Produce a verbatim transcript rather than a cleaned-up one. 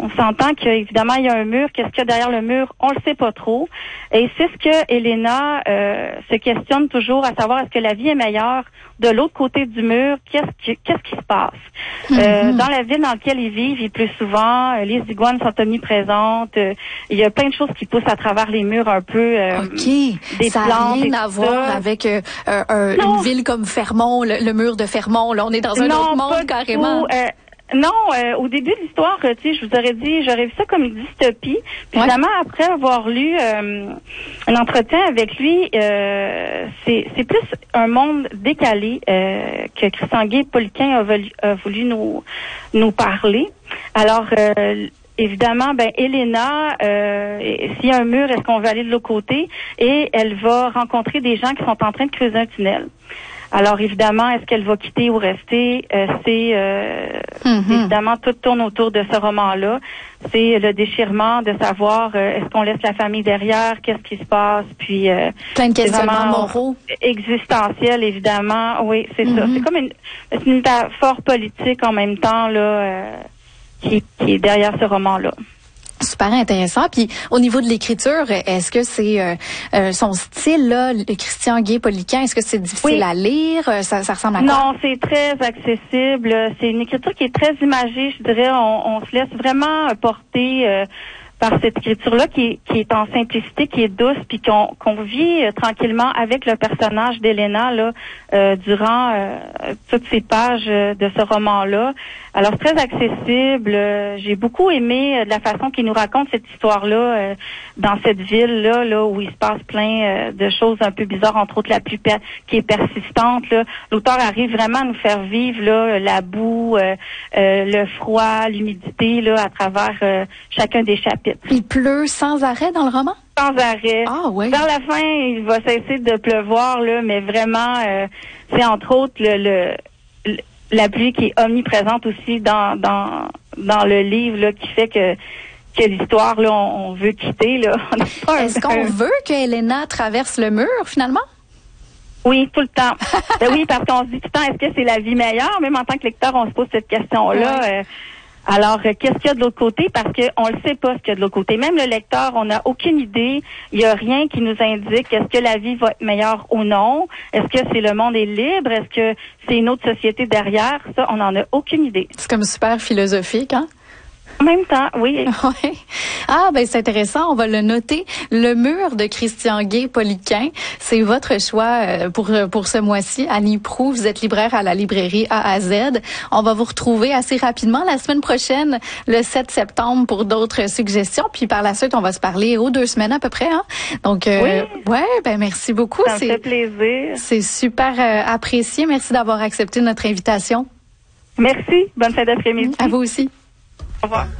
on s'entend qu'évidemment, il y a un mur. Qu'est-ce qu'il y a derrière le mur? On le sait pas trop. Et c'est ce que Elena euh, se questionne toujours, à savoir est-ce que la vie est meilleure de l'autre côté du mur? Qu'est-ce qui, qu'est-ce qui se passe? Mm-hmm. Euh, dans la ville dans laquelle ils vivent, ils plus souvent, euh, les iguanes sont omniprésentes. Euh, il y a plein de choses qui poussent à travers les murs un peu. Euh, OK. Des ça n'a rien à voir ça. avec euh, euh, une ville comme Fermont, le, le mur de Fermont. Là, on est dans un non, autre monde carrément. Euh, non, euh, au début de l'histoire, tu sais, je vous aurais dit, j'aurais vu ça comme une dystopie. Puis ouais. Finalement, après avoir lu euh, un entretien avec lui, euh, c'est, c'est plus un monde décalé euh, que Christian Guay-Poliquin a voulu, a voulu nous nous parler. Alors, euh, évidemment, ben Elena, euh, s'il y a un mur, est-ce qu'on va aller de l'autre côté? Et elle va rencontrer des gens qui sont en train de creuser un tunnel. Alors, évidemment, est-ce qu'elle va quitter ou rester? Euh, c'est euh, mm-hmm. évidemment, tout tourne autour de ce roman-là. C'est le déchirement de savoir euh, est-ce qu'on laisse la famille derrière, qu'est-ce qui se passe, puis euh, plein de questionnements moraux, existentiels, évidemment. Oui, c'est mm-hmm. ça. C'est comme une, c'est une métaphore politique en même temps là, euh, qui, qui est derrière ce roman-là. Super intéressant. Puis au niveau de l'écriture, est-ce que c'est euh, euh, son style là, le Christian Guay-Poliquin, est-ce que c'est difficile oui. à lire? Ça, ça ressemble à quoi? Non, c'est très accessible. C'est une écriture qui est très imagée, je dirais. On, on se laisse vraiment porter euh, par cette écriture-là qui est, qui est en simplicité, qui est douce, puis qu'on, qu'on vit euh, tranquillement avec le personnage d'Elena là euh, durant euh, toutes ces pages euh, de ce roman-là. Alors, très accessible. Euh, j'ai beaucoup aimé euh, de la façon qu'il nous raconte cette histoire-là euh, dans cette ville-là, là où il se passe plein euh, de choses un peu bizarres, entre autres la pluie per- qui est persistante. Là. L'auteur arrive vraiment à nous faire vivre là, la boue, euh, euh, le froid, l'humidité là, à travers euh, chacun des chapitres. Il pleut sans arrêt dans le roman? Sans arrêt. Ah oui. Vers la fin, il va cesser de pleuvoir, là, mais vraiment, euh, c'est entre autres le, le, le la pluie qui est omniprésente aussi dans dans dans le livre là, qui fait que que l'histoire là, on, on veut quitter là. On a pas Est-ce un, qu'on un... veut que Elena traverse le mur finalement? Oui, tout le temps. Ben oui, parce qu'on se dit tout le temps, est-ce que c'est la vie meilleure? Même en tant que lecteur, on se pose cette question-là. Ouais. Euh, Alors, euh, qu'est-ce qu'il y a de l'autre côté? Parce qu'on ne le sait pas ce qu'il y a de l'autre côté. Même le lecteur, on n'a aucune idée. Il n'y a rien qui nous indique est-ce que la vie va être meilleure ou non? Est-ce que c'est le monde est libre? Est-ce que c'est une autre société derrière? Ça, on n'en a aucune idée. C'est comme super philosophique, hein? En même temps, oui. Ouais. Ah, ben c'est intéressant, on va le noter. Le mur de Christian Guay-Poliquin, c'est votre choix pour pour ce mois-ci. Annie Proulx, vous êtes libraire à la librairie A à Z. On va vous retrouver assez rapidement la semaine prochaine, le sept septembre, pour d'autres suggestions. Puis par la suite, on va se parler aux deux semaines à peu près. Hein? Donc, euh, oui. ouais, ben merci beaucoup. Ça me fait plaisir. C'est super euh, apprécié. Merci d'avoir accepté notre invitation. Merci. Bonne fin d'après-midi. À vous aussi. Au revoir.